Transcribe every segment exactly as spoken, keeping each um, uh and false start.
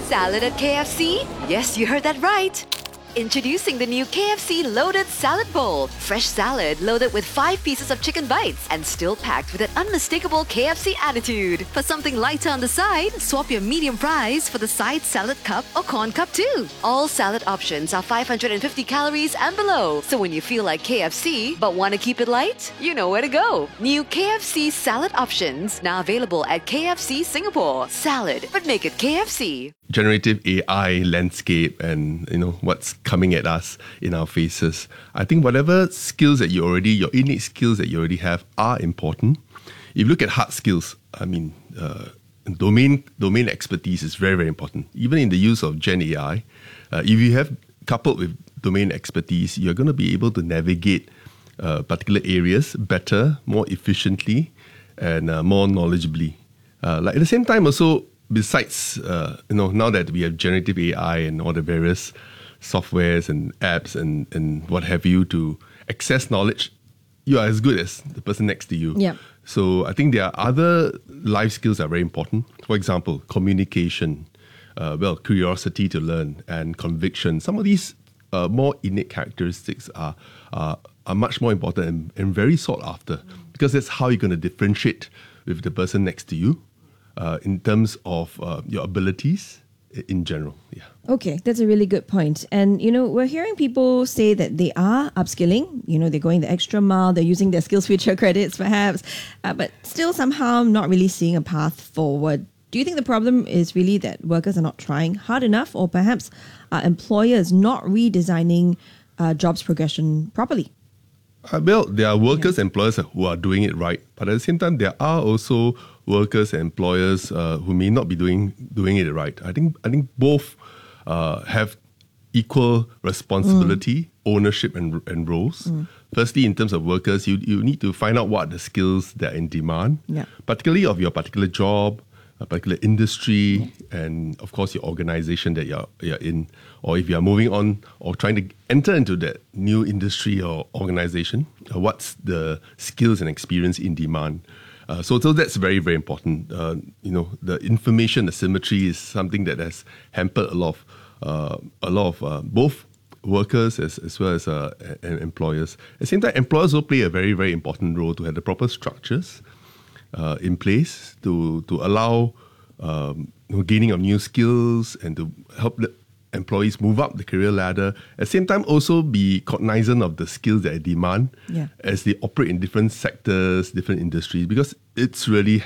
Salad at K F C? Yes, you heard that right. Introducing the new K F C Loaded Salad Bowl. Fresh salad loaded with five pieces of chicken bites and still packed with an unmistakable K F C attitude. For something lighter on the side, swap your medium fries for the side salad cup or corn cup too. All salad options are five hundred fifty calories and below. So when you feel like K F C but want to keep it light, you know where to go. New K F C salad options now available at K F C Singapore. Salad, but make it K F C. Generative A I landscape and you know what's coming at us in our faces. I think whatever skills that you already, your innate skills that you already have are important. If you look at hard skills, I mean, uh, domain domain expertise is very, very important. Even in the use of Gen A I, uh, if you have coupled with domain expertise, you're going to be able to navigate uh, particular areas better, more efficiently, and uh, more knowledgeably. Uh, like at the same time also, besides, uh, you know, now that we have generative A I and all the various softwares and apps and, and what have you to access knowledge, you are as good as the person next to you. Yeah. So I think there are other life skills that are very important. For example, communication, uh, well, curiosity to learn, and conviction. Some of these uh, more innate characteristics are, are, are much more important and, and very sought after, because that's how you're going to differentiate with the person next to you. Uh, in terms of uh, your abilities in general, yeah. Okay, that's a really good point. And, you know, we're hearing people say that they are upskilling. You know, they're going the extra mile, they're using their SkillsFuture credits perhaps, uh, but still somehow not really seeing a path forward. Do you think the problem is really that workers are not trying hard enough, or perhaps are employers not redesigning uh, jobs progression properly? Uh, well, there are workers and employers who are doing it right, but at the same time, there are also workers and employers uh, who may not be doing doing it right. I think I think both uh, have equal responsibility, mm. ownership, and and roles. Mm. Firstly, in terms of workers, you you need to find out what are the skills that are in demand, yeah. particularly of your particular job, a particular industry, yeah. and of course your organization that you're you're in, or if you are moving on or trying to enter into that new industry or organization, uh, what's the skills and experience in demand. Uh, so, so that's very, very important. Uh, you know, the information asymmetry is something that has hampered a lot of, uh, a lot of uh, both workers as, as well as uh, and employers. At the same time, employers will play a very, very important role to have the proper structures uh, in place to to allow um, you know, gaining of new skills and to help the employees move up the career ladder. At the same time, also be cognizant of the skills that are demand yeah. as they operate in different sectors, different industries, because it's really,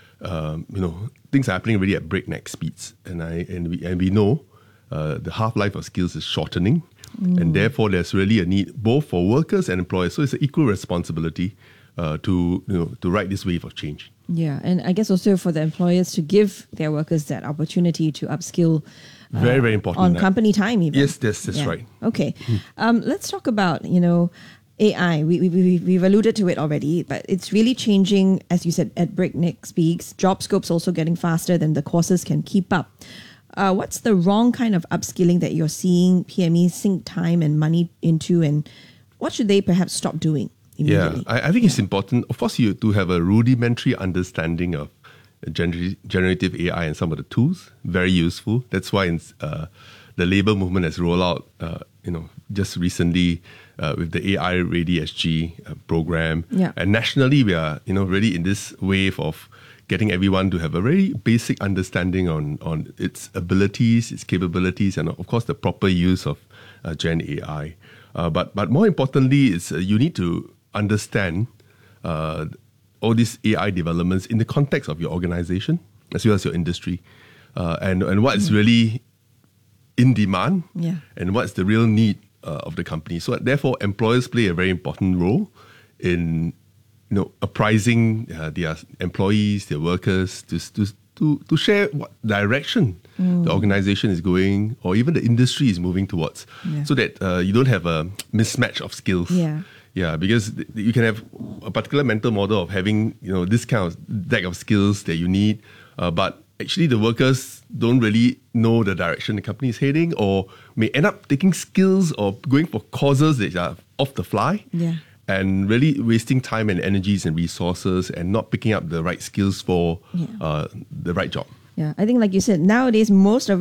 um, you know, things are happening really at breakneck speeds. And I and we and we know uh, the half-life of skills is shortening, mm. and therefore there's really a need both for workers and employers. So it's an equal responsibility uh, to you know to ride this wave of change. Yeah, and I guess also for the employers to give their workers that opportunity to upskill. Very, very important. On company time even. Yes, that's, that's yeah. right. Okay. Mm. Um, let's talk about, you know, A I. We, we, we, we've alluded to it already, but it's really changing, as you said, at breakneck speeds. Job scope's also getting faster than the courses can keep up. Uh, what's the wrong kind of upskilling that you're seeing P M Es sink time and money into, and what should they perhaps stop doing immediately? Yeah, I, I think yeah. it's important, of course, you to have a rudimentary understanding of Gener- generative A I and some of the tools, very useful. That's why in, uh, the labour movement has rolled out, uh, you know, just recently uh, with the A I Ready S G uh, program. Yeah. And nationally, we are, you know, really in this wave of getting everyone to have a very basic understanding on, on its abilities, its capabilities, and of course the proper use of uh, Gen A I. Uh, but but more importantly, it's uh, you need to understand uh, all these A I developments in the context of your organization as well as your industry, uh, and and what's mm. really in demand, yeah. and what's the real need uh, of the company. So therefore, employers play a very important role in you know apprising uh, their employees, their workers, to to to, to share what direction mm. the organization is going, or even the industry is moving towards, yeah. so that uh, you don't have a mismatch of skills. Yeah. Yeah, because you can have a particular mental model of having, you know, this kind of deck of skills that you need, uh, but actually the workers don't really know the direction the company is heading, or may end up taking skills or going for courses that are off the fly, yeah. and really wasting time and energies and resources and not picking up the right skills for yeah. uh, the right job. Yeah, I think like you said, nowadays most of